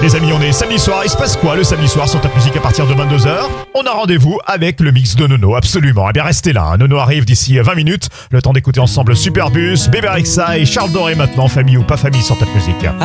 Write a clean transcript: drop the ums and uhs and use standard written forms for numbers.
Les amis, on est samedi soir. Il se passe quoi le samedi soir sur Top Music à partir de 22h? On a rendez-vous avec le mix de Nono, absolument. Eh bien, restez là. Nono arrive d'ici 20 minutes. Le temps d'écouter ensemble Superbus, Bébé Rexa et Charles Doré maintenant, famille ou pas famille sur Top Music.